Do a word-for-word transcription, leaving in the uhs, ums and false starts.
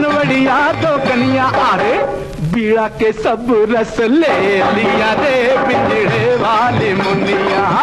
बनवड़िया दो कनिया, अरे बीड़ा के सब रस ले लिया रे पिंजड़े वाली मुनिया।